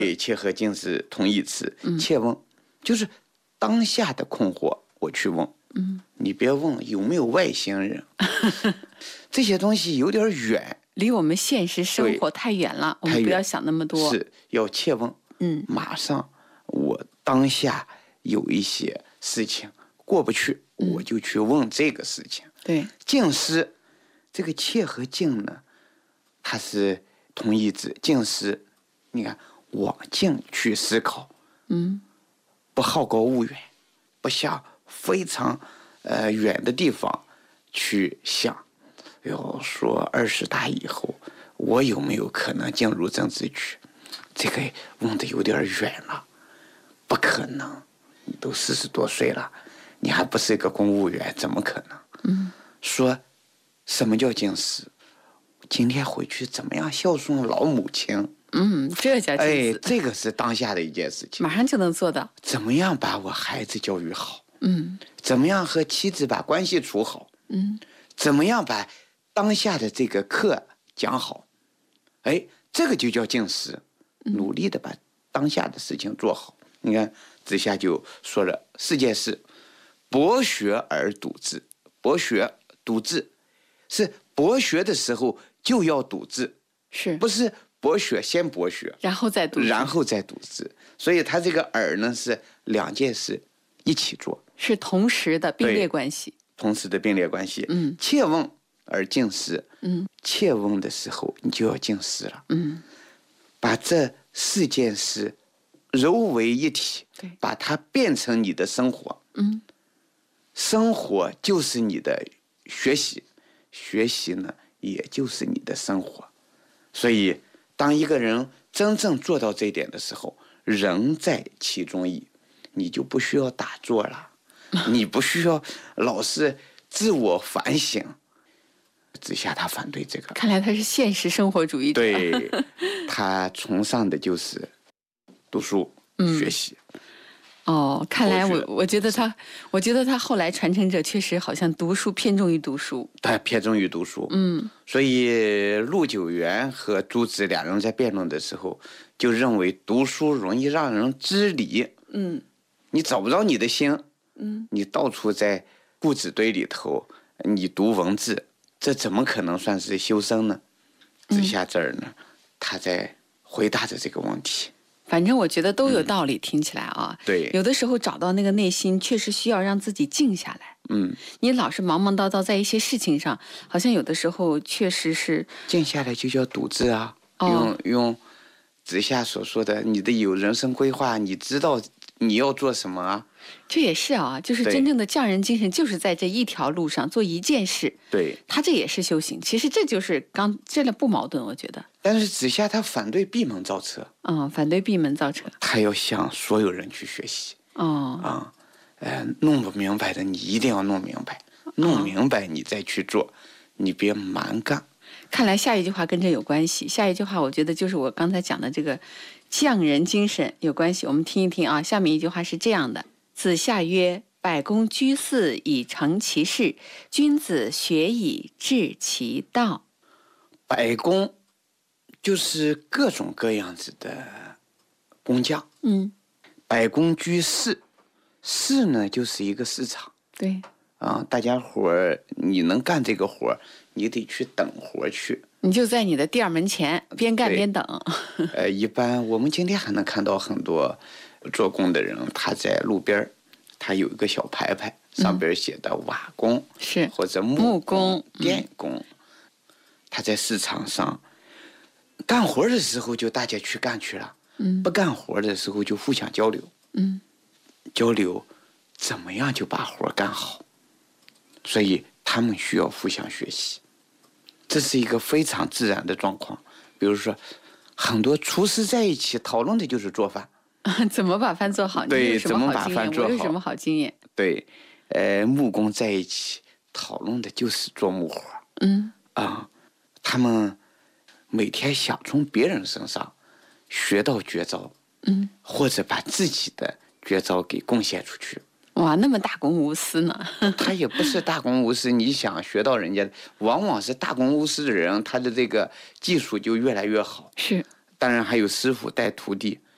切和敬是同义词。切问就是当下的困惑，我去问。你别问有没有外星人，这些东西有点远， 离我们现实生活太远了，我们不要想那么多。 是要切问。马上我当下有一些事情过不去，我就去问这个事情。 对， 敬思这个切和敬呢，它是同义字。敬思，你看往敬去思考，不好高骛远，不向非常远的地方去想。要说20大以后，我有没有可能进入政治局？这个问的有点远了，不可能。你都40多岁了，你还不是一个公务员，怎么可能？说什么叫敬思？今天回去怎么样孝顺老母亲？ 这叫敬思。 这个是当下的一件事情， 马上就能做到。 怎么样把我孩子教育好？怎么样和妻子把关系处好？怎么样把当下的这个课讲好？这个就叫敬思，努力的把当下的事情做好。你看子夏就说了4件事：博学而笃志。博学笃志是博学的时候就要笃志， 是不是博学先博学然后再笃志？所以他这个而呢是2件事一起做， 是同时的并列关系。 切问而敬思。切问的时候你就要敬思了。把这4件事揉为一体，把它变成你的生活。生活就是你的学习，学习呢也就是你的生活。所以当一个人真正做到这一点的时候，人在其中矣，你就不需要打坐了，你不需要老是自我反省。子夏他反对这个， 看来他是现实生活主义者。 对，他崇尚的就是读书学习。 看来我觉得他后来传承者确实好像读书偏重于读书。 他偏重于读书。所以陆九渊和朱子2人在辩论的时候就认为读书容易让人知理。你找不着你的心。你到处在故纸堆里头，你读文字，这怎么可能算是修身呢？子夏这儿呢，他在回答着这个问题。 反正我觉得都有道理，听起来啊， 对， 有的时候找到那个内心，确实需要让自己静下来。你老是忙忙叨叨在一些事情上，好像有的时候确实是静下来就叫笃志啊。用子夏所说的，你的有人生规划，你知道你要做什么啊？ 这也是啊，就是真正的匠人精神，就是在这一条路上做一件事。 对， 他这也是修行。其实这就是这不矛盾，我觉得。 但是子夏他反对闭门造车。 反对闭门造车。 他要向所有人去学习。弄不明白的你一定要弄明白，弄明白你再去做，你别蛮干。 看来下一句话跟这有关系。下一句话我觉得就是我刚才讲的这个匠人精神有关系。我们听一听啊，下面一句话是这样的：子夏曰：百工居肆以成其事，君子学以致其道。 百工就是各种各样子的工匠。百工居肆，市呢就是一个市场。 对大家伙儿你能干这个活，你得去等活去。 你就在你的店门前边干边等。 一般我们今天还能看到很多做工的人，他在路边他有一个小牌牌，上边写的瓦工是或者木工、电工。他在市场上干活的时候就大家去干去了，不干活的时候就互相交流。交流怎么样就把活干好，所以他们需要互相学习，这是一个非常自然的状况。比如说很多厨师在一起讨论的就是做饭。 怎么把饭做好？ 对，怎么把饭做好？ 我有什么好经验？ 对，木工在一起讨论的就是做木活。他们每天想从别人身上学到绝招，或者把自己的绝招给贡献出去。 哇，那么大公无私呢？ 他也不是大公无私，你想学到人家的，往往是大公无私的人，他的这个技术就越来越好。 是， 当然还有师傅带徒弟。